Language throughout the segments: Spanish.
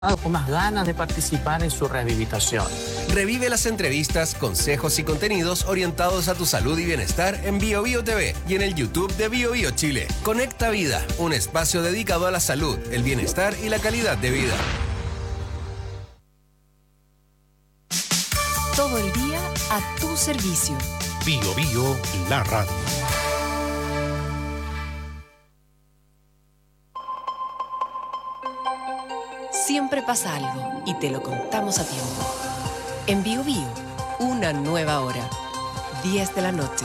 con más ganas de participar en su rehabilitación. Revive las entrevistas, consejos y contenidos orientados a tu salud y bienestar en BioBio TV y en el YouTube de BioBio Chile. Conecta Vida, un espacio dedicado a la salud, el bienestar y la calidad de vida. Todo el día a tu servicio. BioBio, la radio. Siempre pasa algo y te lo contamos a tiempo. En BioBio, una nueva hora. 10 de la noche.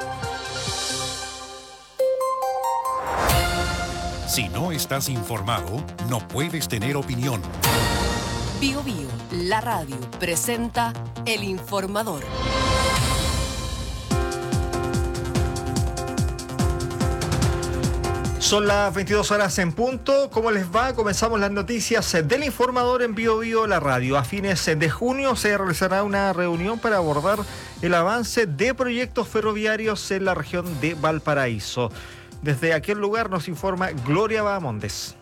Si no estás informado, no puedes tener opinión. BioBio, la radio, presenta El Informador. Son las 22 horas en punto. ¿Cómo les va? Comenzamos las noticias del Informador en BioBio, la radio. A fines de junio se realizará una reunión para abordar el avance de proyectos ferroviarios en la región de Valparaíso. Desde aquel lugar nos informa Gloria Bahamondes.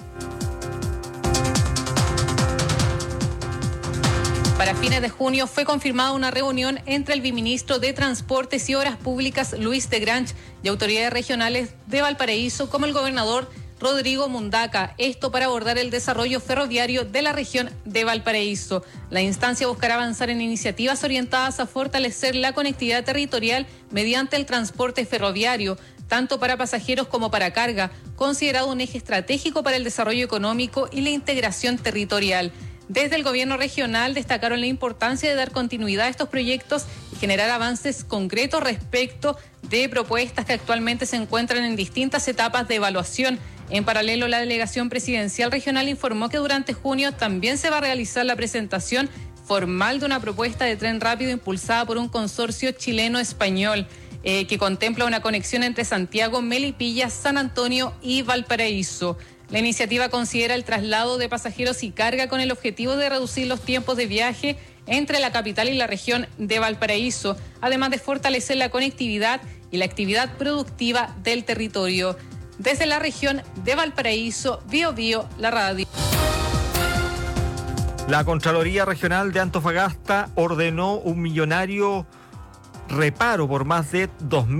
Para fines de junio fue confirmada una reunión entre el viceministro de Transportes y Obras Públicas, Luis de Grange, y autoridades regionales de Valparaíso, como el gobernador Rodrigo Mundaca. Esto para abordar el desarrollo ferroviario de la región de Valparaíso. La instancia buscará avanzar en iniciativas orientadas a fortalecer la conectividad territorial mediante el transporte ferroviario, tanto para pasajeros como para carga, considerado un eje estratégico para el desarrollo económico y la integración territorial. Desde el gobierno regional destacaron la importancia de dar continuidad a estos proyectos y generar avances concretos respecto de propuestas que actualmente se encuentran en distintas etapas de evaluación. En paralelo, la delegación presidencial regional informó que durante junio también se va a realizar la presentación formal de una propuesta de tren rápido impulsada por un consorcio chileno-español que contempla una conexión entre Santiago, Melipilla, San Antonio y Valparaíso. La iniciativa considera el traslado de pasajeros y carga con el objetivo de reducir los tiempos de viaje entre la capital y la región de Valparaíso, además de fortalecer la conectividad y la actividad productiva del territorio. Desde la región de Valparaíso, BioBio, la radio. La Contraloría Regional de Antofagasta ordenó un millonario reparo por más de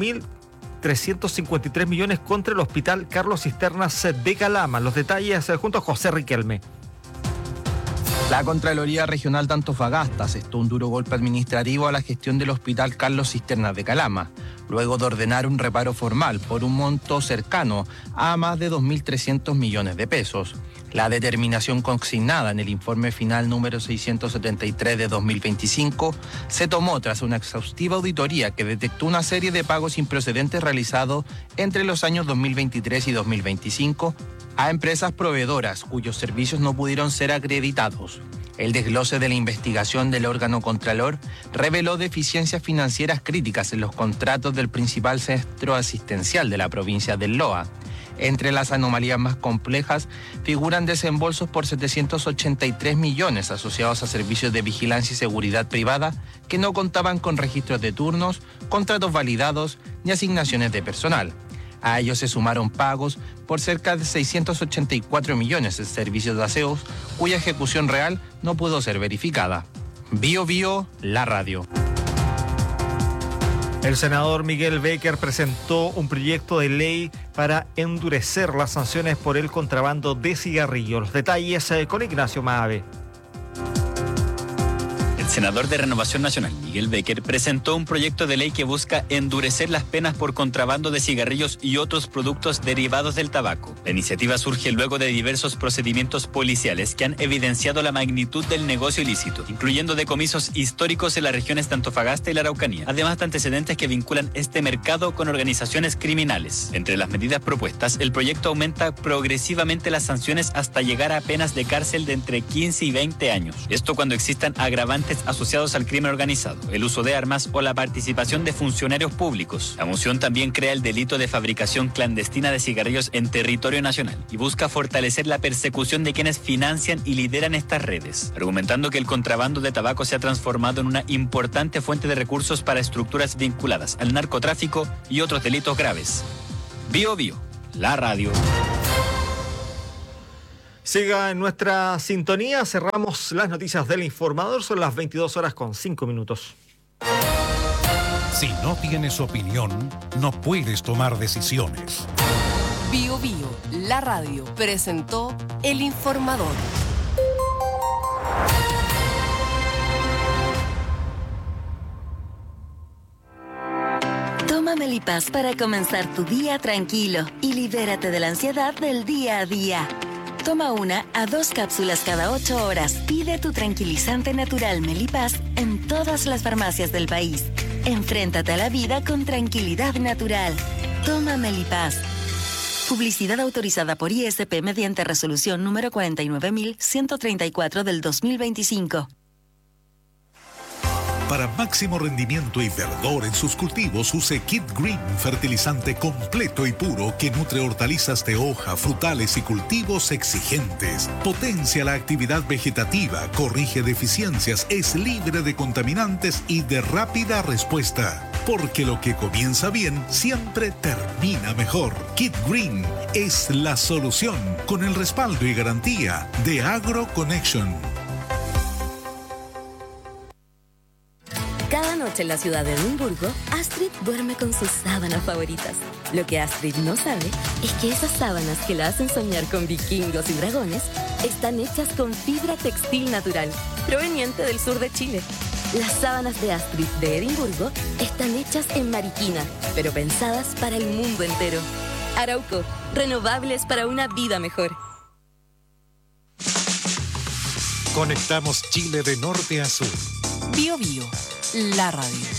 2.353 millones contra el Hospital Carlos Cisternas de Calama. Los detalles junto a José Riquelme. La Contraloría Regional de Antofagasta asestó un duro golpe administrativo a la gestión del Hospital Carlos Cisternas de Calama, luego de ordenar un reparo formal por un monto cercano a más de 2.300 millones de pesos. La determinación consignada en el informe final número 673 de 2025 se tomó tras una exhaustiva auditoría que detectó una serie de pagos improcedentes realizados entre los años 2023 y 2025 a empresas proveedoras cuyos servicios no pudieron ser acreditados. El desglose de la investigación del órgano Contralor reveló deficiencias financieras críticas en los contratos del principal centro asistencial de la provincia del Loa. Entre las anomalías más complejas figuran desembolsos por 783 millones asociados a servicios de vigilancia y seguridad privada que no contaban con registros de turnos, contratos validados ni asignaciones de personal. A ellos se sumaron pagos por cerca de 684 millones en servicios de aseos, cuya ejecución real no pudo ser verificada. BioBio, la radio. El senador Miguel Becker presentó un proyecto de ley para endurecer las sanciones por el contrabando de cigarrillos. Los detalles con Ignacio Maave. El senador de Renovación Nacional, Miguel Becker, presentó un proyecto de ley que busca endurecer las penas por contrabando de cigarrillos y otros productos derivados del tabaco. La iniciativa surge luego de diversos procedimientos policiales que han evidenciado la magnitud del negocio ilícito, incluyendo decomisos históricos en las regiones de Antofagasta y la Araucanía, además de antecedentes que vinculan este mercado con organizaciones criminales. Entre las medidas propuestas, el proyecto aumenta progresivamente las sanciones hasta llegar a penas de cárcel de entre 15 y 20 años. Esto cuando existan agravantes asociados al crimen organizado, el uso de armas o la participación de funcionarios públicos. La moción también crea el delito de fabricación clandestina de cigarrillos en territorio nacional y busca fortalecer la persecución de quienes financian y lideran estas redes, argumentando que el contrabando de tabaco se ha transformado en una importante fuente de recursos para estructuras vinculadas al narcotráfico y otros delitos graves. BioBio, la radio. Siga en nuestra sintonía. Cerramos las noticias del informador. Son las 22:05. Si no tienes opinión, no puedes tomar decisiones. Bio Bio, la radio, presentó El Informador. Toma Melipaz para comenzar tu día tranquilo y libérate de la ansiedad del día a día. Toma 1 a 2 cápsulas cada 8 horas. Pide tu tranquilizante natural Melipaz en todas las farmacias del país. Enfréntate a la vida con tranquilidad natural. Toma Melipaz. Publicidad autorizada por ISP mediante resolución número 49.134 del 2025. Para máximo rendimiento y verdor en sus cultivos, use Kit Green, fertilizante completo y puro que nutre hortalizas de hoja, frutales y cultivos exigentes. Potencia la actividad vegetativa, corrige deficiencias, es libre de contaminantes y de rápida respuesta. Porque lo que comienza bien siempre termina mejor. Kit Green es la solución con el respaldo y garantía de AgroConnection. Cada noche en la ciudad de Edimburgo, Astrid duerme con sus sábanas favoritas. Lo que Astrid no sabe es que esas sábanas que la hacen soñar con vikingos y dragones están hechas con fibra textil natural, proveniente del sur de Chile. Las sábanas de Astrid de Edimburgo están hechas en Mariquina, pero pensadas para el mundo entero. Arauco, renovables para una vida mejor. Conectamos Chile de norte a sur. Bio Bio, la radio.